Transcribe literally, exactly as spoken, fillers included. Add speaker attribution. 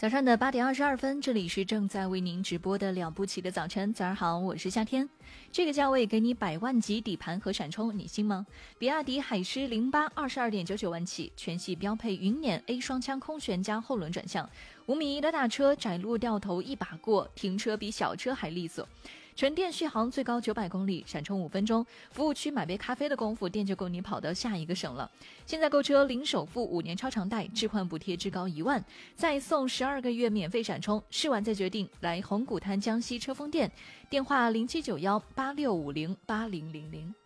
Speaker 1: 早上的八点二十二分，这里是正在为您直播的了不起的早晨。早上好，我是夏天。这个价位给你百万级底盘和闪充，你信吗？比亚迪海狮零八二十二点九九万起，全系标配云辇 A 双腔空悬加后轮转向，五米一的大车，窄路掉头一把过，停车比小车还利索。纯电续航最高九百公里，闪充五分钟，服务区买杯咖啡的功夫，电就够你跑到下一个省了。现在购车零首付，五年超长贷，置换补贴至高一万，再送十二个月免费闪充，试完再决定。来红谷滩江西车丰店，电话零七九幺八六五零八零零零。